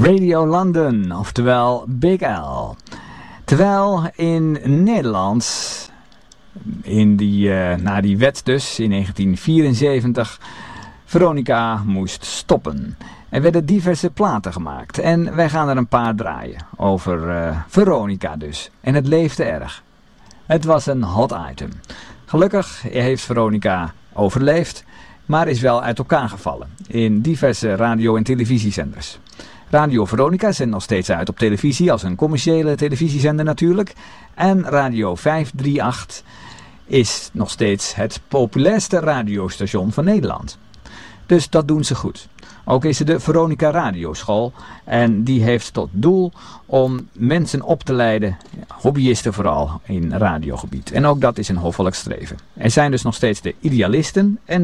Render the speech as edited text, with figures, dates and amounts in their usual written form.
Radio London, oftewel Big L. Terwijl in Nederland, na die wet dus in 1974, Veronica moest stoppen. Er werden diverse platen gemaakt en wij gaan er een paar draaien over Veronica dus. En het leefde erg. Het was een hot item. Gelukkig heeft Veronica overleefd, maar is wel uit elkaar gevallen in diverse radio- en televisiezenders. Radio Veronica zendt nog steeds uit op televisie als een commerciële televisiezender natuurlijk. En Radio 538 is nog steeds het populairste radiostation van Nederland. Dus dat doen ze goed. Ook is er de Veronica Radioschool en die heeft tot doel om mensen op te leiden, hobbyisten vooral, in radiogebied. En ook dat is een hoffelijk streven. Er zijn dus nog steeds de idealisten en